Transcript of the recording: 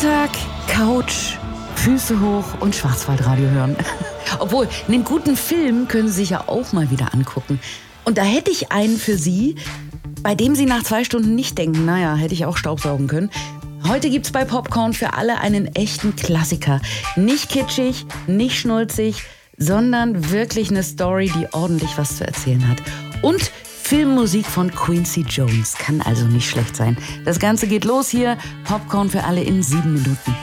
Sonntag, Couch, Füße hoch und Schwarzwaldradio hören. Obwohl, einen guten Film können Sie sich ja auch mal wieder angucken. Und da hätte ich einen für Sie, bei dem Sie nach 2 Stunden nicht denken, naja, hätte ich auch staubsaugen können. Heute gibt's bei Popcorn für alle einen echten Klassiker. Nicht kitschig, nicht schnulzig, sondern wirklich eine Story, die ordentlich was zu erzählen hat. Und Filmmusik von Quincy Jones kann also nicht schlecht sein. Das Ganze geht los hier. Popcorn für alle in 7 Minuten.